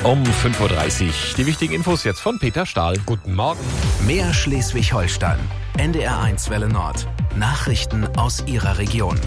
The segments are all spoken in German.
Um 5.30 Uhr. Die wichtigen Infos jetzt von Peter Stahl. Guten Morgen. Mehr Schleswig-Holstein. NDR1 Welle Nord. Nachrichten aus Ihrer Region.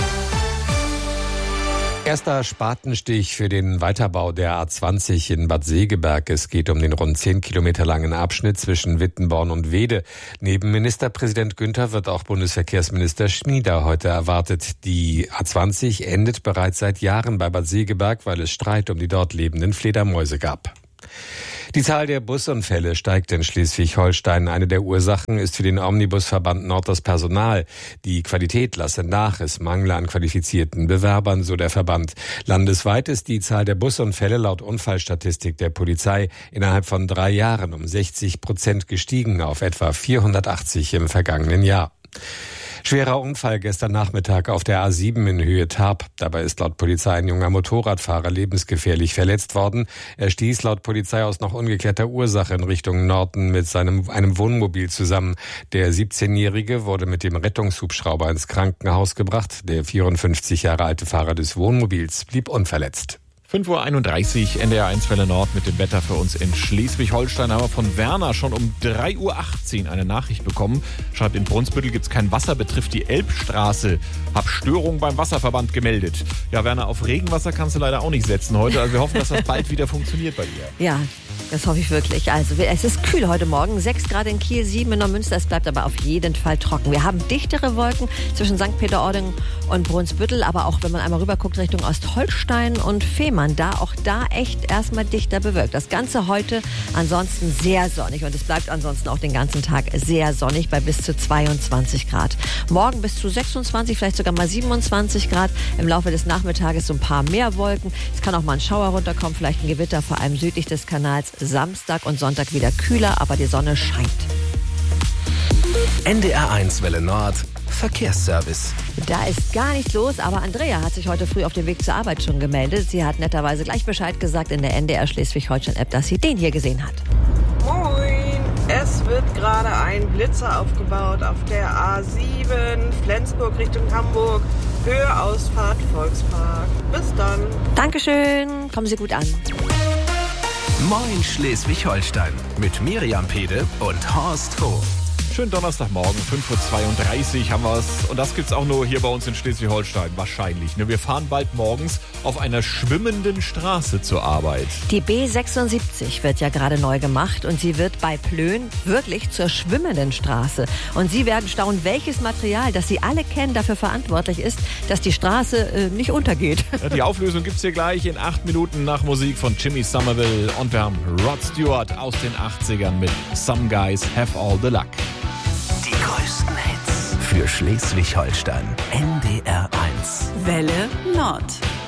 Erster Spatenstich für den Weiterbau der A20 in Bad Segeberg. Es geht um den rund 10 Kilometer langen Abschnitt zwischen Wittenborn und Weede. Neben Ministerpräsident Günther wird auch Bundesverkehrsminister Schmieder heute erwartet. Die A20 endet bereits seit Jahren bei Bad Segeberg, weil es Streit um die dort lebenden Fledermäuse gab. Die Zahl der Busunfälle steigt in Schleswig-Holstein. Eine der Ursachen ist für den Omnibusverband Nord das Personal. Die Qualität lasse nach, es mangle an qualifizierten Bewerbern, so der Verband. Landesweit ist die Zahl der Busunfälle laut Unfallstatistik der Polizei innerhalb von 3 Jahren um 60% gestiegen auf etwa 480 im vergangenen Jahr. Schwerer Unfall gestern Nachmittag auf der A7 in Höhe Tarp. Dabei ist laut Polizei ein junger Motorradfahrer lebensgefährlich verletzt worden. Er stieß laut Polizei aus noch ungeklärter Ursache in Richtung Norden mit einem Wohnmobil zusammen. Der 17-Jährige wurde mit dem Rettungshubschrauber ins Krankenhaus gebracht. Der 54 Jahre alte Fahrer des Wohnmobils blieb unverletzt. 5.31 Uhr, NDR1 Welle Nord mit dem Wetter für uns in Schleswig-Holstein. Haben wir von Werner schon um 3.18 Uhr eine Nachricht bekommen. Schreibt, in Brunsbüttel gibt's kein Wasser, betrifft die Elbstraße. Hab Störung beim Wasserverband gemeldet. Ja, Werner, auf Regenwasser kannst du leider auch nicht setzen heute. Also wir hoffen, dass das bald wieder funktioniert bei dir. Ja, das hoffe ich wirklich. Also es ist kühl heute Morgen, 6 Grad in Kiel, 7 in Neumünster. Es bleibt aber auf jeden Fall trocken. Wir haben dichtere Wolken zwischen St. Peter-Ording und Brunsbüttel, aber auch wenn man einmal rüber guckt Richtung Ostholstein und Fehmarn, auch da echt erstmal dichter bewölkt. Das Ganze heute ansonsten sehr sonnig und es bleibt ansonsten auch den ganzen Tag sehr sonnig bei bis zu 22 Grad. Morgen bis zu 26, vielleicht sogar mal 27 Grad. Im Laufe des Nachmittages so ein paar mehr Wolken. Es kann auch mal ein Schauer runterkommen, vielleicht ein Gewitter, vor allem südlich des Kanals. Samstag und Sonntag wieder kühler, aber die Sonne scheint. NDR1 Welle Nord. Verkehrsservice. Da ist gar nichts los, aber Andrea hat sich heute früh auf dem Weg zur Arbeit schon gemeldet. Sie hat netterweise gleich Bescheid gesagt in der NDR Schleswig-Holstein-App, dass sie den hier gesehen hat. Moin! Es wird gerade ein Blitzer aufgebaut auf der A7 Flensburg Richtung Hamburg. Höheausfahrt Volkspark. Bis dann. Dankeschön. Kommen Sie gut an. Moin Schleswig-Holstein mit Miriam Pede und Horst Hof. Schönen Donnerstagmorgen, 5.32 Uhr haben wir es. Und das gibt's auch nur hier bei uns in Schleswig-Holstein, wahrscheinlich. Wir fahren bald morgens auf einer schwimmenden Straße zur Arbeit. Die B76 wird ja gerade neu gemacht und sie wird bei Plön wirklich zur schwimmenden Straße. Und Sie werden staunen, welches Material, das Sie alle kennen, dafür verantwortlich ist, dass die Straße nicht untergeht. Ja, die Auflösung gibt's hier gleich in 8 Minuten nach Musik von Jimmy Somerville. Und wir haben Rod Stewart aus den 80ern mit Some Guys Have All the Luck. Die größten Hits für Schleswig-Holstein. NDR1. Welle Nord.